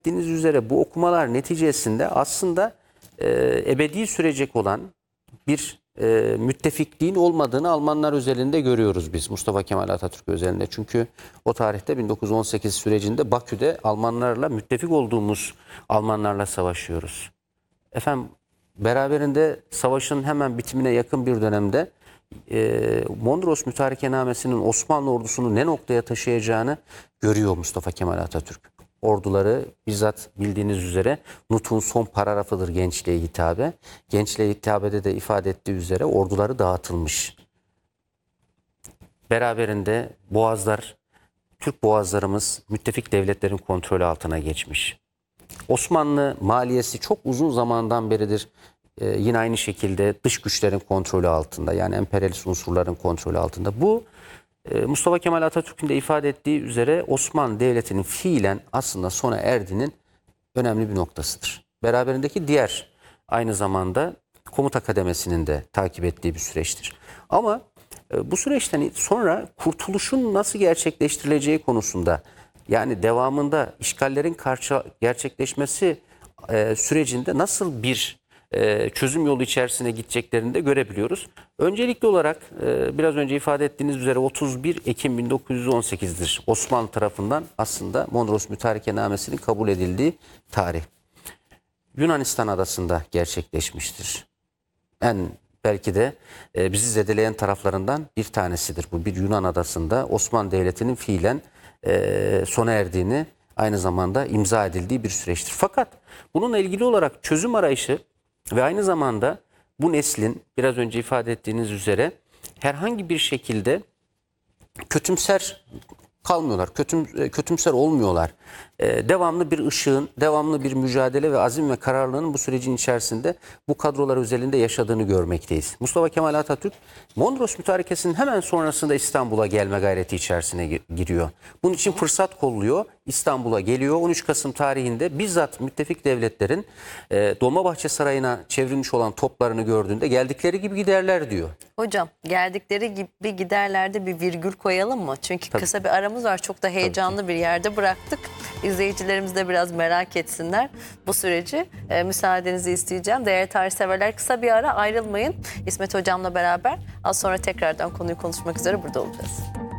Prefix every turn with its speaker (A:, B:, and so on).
A: ettiğiniz üzere bu okumalar neticesinde aslında ebedi sürecek olan bir müttefikliğin olmadığını Almanlar özelinde görüyoruz biz, Mustafa Kemal Atatürk özelinde. Çünkü o tarihte 1918 sürecinde Bakü'de Almanlarla müttefik olduğumuz Almanlarla savaşıyoruz. Efendim, beraberinde savaşın hemen bitimine yakın bir dönemde Mondros Mütarekenamesi'nin Osmanlı ordusunu ne noktaya taşıyacağını görüyor Mustafa Kemal Atatürk. Orduları bizzat bildiğiniz üzere Nutuk'un son paragrafıdır gençliğe hitabe. Gençliğe hitabede de ifade ettiği üzere orduları dağıtılmış. Beraberinde boğazlar, Türk boğazlarımız müttefik devletlerin kontrolü altına geçmiş. Osmanlı maliyesi çok uzun zamandan beridir yine aynı şekilde dış güçlerin kontrolü altında, yani emperyalist unsurların kontrolü altında. Bu Mustafa Kemal Atatürk'ün de ifade ettiği üzere Osmanlı Devleti'nin fiilen aslında sona erdiğinin önemli bir noktasıdır. Beraberindeki diğer aynı zamanda komuta kademesinin de takip ettiği bir süreçtir. Ama bu süreçten sonra kurtuluşun nasıl gerçekleştirileceği konusunda, yani devamında işgallerin gerçekleşmesi sürecinde nasıl bir çözüm yolu içerisine gideceklerini de görebiliyoruz. Öncelikli olarak biraz önce ifade ettiğiniz üzere 31 Ekim 1918'dir Osmanlı tarafından aslında Mondros Mütarekenamesi'nin kabul edildiği tarih. Yunanistan adasında gerçekleşmiştir. En belki de bizi zedeleyen taraflarından bir tanesidir. Bu bir Yunan adasında Osmanlı Devleti'nin fiilen sona erdiğini, aynı zamanda imza edildiği bir süreçtir. Fakat bununla ilgili olarak çözüm arayışı ve aynı zamanda bu neslin biraz önce ifade ettiğiniz üzere herhangi bir şekilde kötümser kalmıyorlar, kötümser olmuyorlar. Devamlı bir ışığın, devamlı bir mücadele ve azim ve kararlılığın bu sürecin içerisinde bu kadrolar özelinde yaşadığını görmekteyiz. Mustafa Kemal Atatürk, Mondros Mütarekesi'nin hemen sonrasında İstanbul'a gelme gayreti içerisine giriyor. Bunun için fırsat kolluyor, İstanbul'a geliyor. 13 Kasım tarihinde bizzat müttefik devletlerin Dolmabahçe Sarayı'na çevrilmiş olan toplarını gördüğünde geldikleri gibi giderler diyor.
B: Hocam, geldikleri gibi giderlerde bir virgül koyalım mı? Çünkü kısa bir aramız var. Çok da heyecanlı bir yerde bıraktık. İzleyicilerimiz de biraz merak etsinler bu süreci. Müsaadenizi isteyeceğim. Değerli tarihseverler, kısa bir ara, ayrılmayın. İsmet Hocam'la beraber az sonra tekrardan konuyu konuşmak üzere burada olacağız.